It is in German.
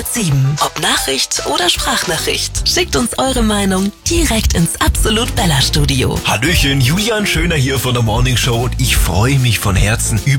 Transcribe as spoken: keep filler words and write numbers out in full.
hundertsieben. Ob Nachricht oder Sprachnachricht. Schickt uns eure Meinung direkt ins Absolut Bella Studio. Hallöchen, Julian Schöner hier von der Morning Show und ich freue mich von Herzen über